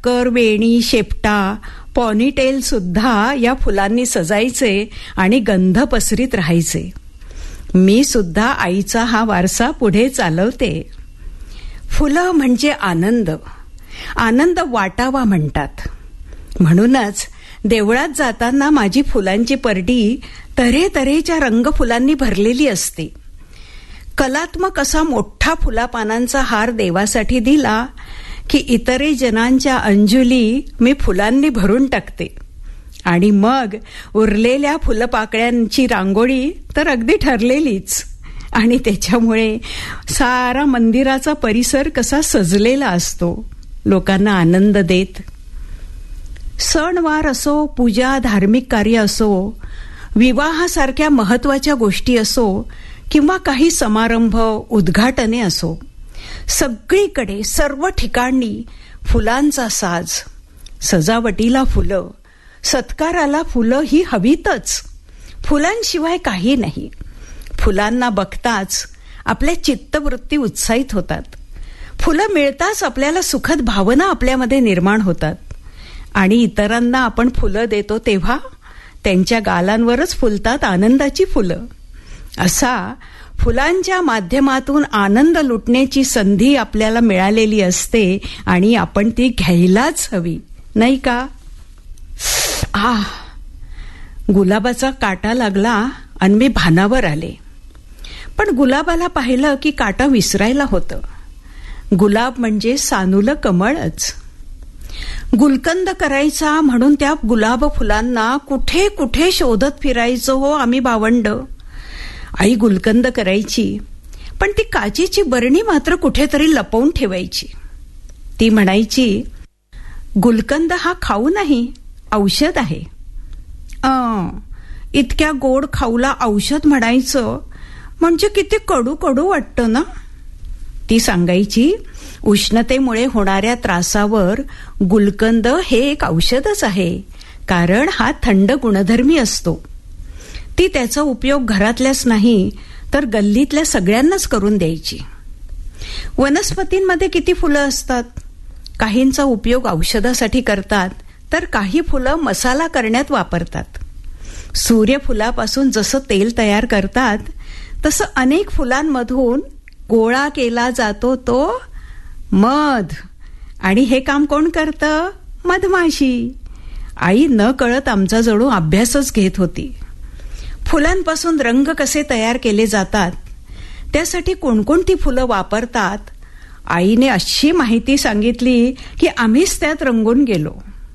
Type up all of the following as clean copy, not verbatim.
चोकर, वेणी, शेपटा, पॉनीटेल सुद्धा या फुलांनी सजायचे आणि गंध पसरीत राहायचे. मी सुद्धा आईचा हा वारसा पुढे चालवते. फुलं म्हणजे आनंद, आनंद वाटावा म्हणतात. म्हणूनच देवळात जाताना माझी फुलांची परडी तऱ्हेतऱ्हेच्या रंगफुलांनी भरलेली असते. कलात्मक असा मोठा फुलापानांचा हार देवासाठी दिला की इतरे जनांच्या अंजुली मी फुलांनी भरून टाकते आणि मग उरलेल्या फुलपाकळ्यांची रांगोळी तर अगदी ठरलेलीच. आणि त्याच्यामुळे सारा मंदिराचा परिसर कसा सजलेला असतो, लोकांना आनंद देत. सणवार असो, पूजा, धार्मिक कार्य असो, विवाहासारख्या महत्वाच्या गोष्टी असो किंवा काही समारंभ, उद्घाटने असो, सगळीकडे सर्व ठिकाणी फुलांचा साज. सजावटीला फुलं, सत्काराला फुलं ही हवीतच. फुलांशिवाय काही नाही. फुलांना बघताच आपल्या चित्तवृत्ती उत्साहित होतात. फुलं मिळताच आपल्याला सुखद भावना आपल्यामध्ये निर्माण होतात. आणि इतरांना आपण फुलं देतो तेव्हा त्यांच्या गालांवरच फुलतात आनंदाची फुलं. असा फुलांच्या माध्यमातून आनंद लुटण्याची संधी आपल्याला मिळालेली असते आणि आपण ती घ्यायलाच हवी, नाही का? गुलाबाचा काटा लागला आणि मी भानावर आले. पण गुलाबाला पाहिलं की काटा विसरायला होतं. गुलाब म्हणजे सानुलं कमळच. गुलकंद करायचा म्हणून त्या गुलाब फुलांना कुठे कुठे शोधत फिरायचो हो आम्ही भावंड. आई गुलकंद करायची, पण ती काचेची बरणी मात्र कुठेतरी लपवून ठेवायची. ती म्हणायची, गुलकंद हा खाऊ नाही, औषध आहे. इतक्या गोड खाऊला औषध म्हणायचं म्हणजे किती कडू कडू वाटतं ना. ती सांगायची, उष्णतेमुळे होणाऱ्या त्रासावर गुलकंद हे एक औषधच आहे, कारण हा थंड गुणधर्मी असतो. ती त्याचा उपयोग घरातल्याच नाही तर गल्लीतल्या सगळ्यांनाच करून द्यायची. वनस्पतींमध्ये किती फुलं असतात. काहींचा उपयोग औषधासाठी करतात तर काही फुलं मसाला करण्यात वापरतात. सूर्यफुलापासून जसं तेल तयार करतात तसं अनेक फुलांमधून गोळा केला जातो तो मध. आणि हे काम कोण करतं? मधमाशी. आई न कळत आमचा जणू अभ्यासच घेत होती. फुलांपासून रंग कसे तयार केले जातात, त्यासाठी कोणकोणती फुलं वापरतात, आईने अशी माहिती सांगितली की आम्हीच त्यात रंगून गेलो.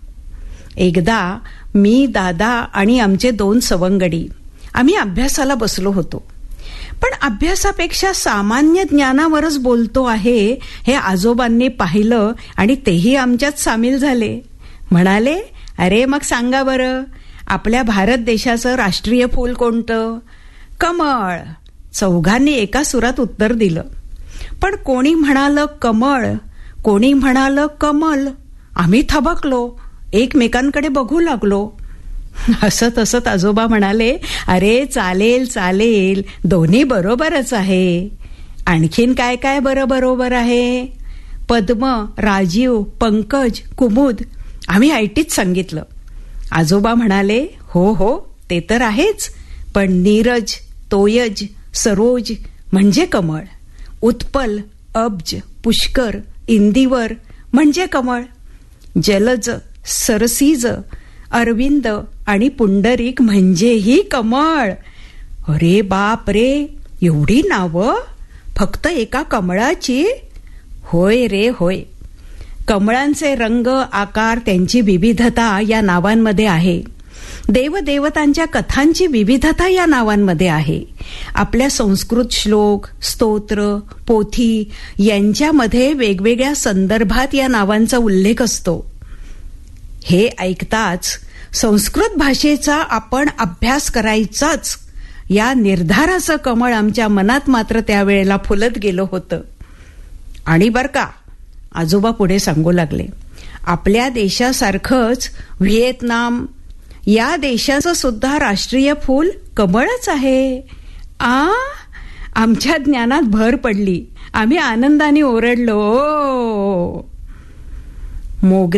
एकदा मी, दादा आणि आमचे 2 सवंगडी आम्ही अभ्यासाला बसलो होतो. पण अभ्यासापेक्षा सामान्य ज्ञानावरच बोलतो आहे हे आजोबांनी पाहिलं आणि तेही आमच्यात सामील झाले. म्हणाले, अरे मग सांगा बरं, आपल्या भारत देशाचं राष्ट्रीय फूल कोणतं? कमळ. चौघांनी एका सुरात उत्तर दिलं. पण कोणी म्हणालं कमळ, कोणी म्हणालं कमल. आम्ही थबकलो, एकमेकांकडे बघू लागलो. हसत हसत आजोबा म्हणाले, अरे चालेल चालेल, दोन्ही बरोबरच आहे. आणखीन काय काय बरोबर आहे? पद्म, राजीव, पंकज, कुमुद. आम्ही ऐटीत सांगितलं. आजोबा म्हणाले, हो हो ते तर आहेच, पण नीरज, तोयज, सरोज म्हणजे कमळ. उत्पल, अब्ज, पुष्कर, इंदिवर म्हणजे कमळ. जलज, सरसीज, अरविंद आणि पुंडरीक म्हणजेही कमळ. अरे बाप रे, एवढी नावं फक्त एका कमळाची? होय रे होय. कमळांचे रंग, आकार, त्यांची विविधता या नावांमध्ये आहे. देवदेवतांच्या कथांची विविधता या नावांमध्ये आहे. आपल्या संस्कृत श्लोक, स्तोत्र, पोथी यांच्यामध्ये वेगवेगळ्या संदर्भात या नावांचा उल्लेख असतो. हे ऐकताच संस्कृत भाषेचा आपण अभ्यास करायचाच या निर्धाराचं कमळ आमच्या मनात मात्र त्यावेळेला फुलत गेलं होतं. आणि बर का, आजोबा पुढे सांगू लागले, आपल्या देशासारखंच व्हिएतनाम या देशाचं सुद्धा राष्ट्रीय फूल कमळच आहे. आमच्या ज्ञानात भर पडली. आम्ही आनंदाने ओरडलो, मोगरे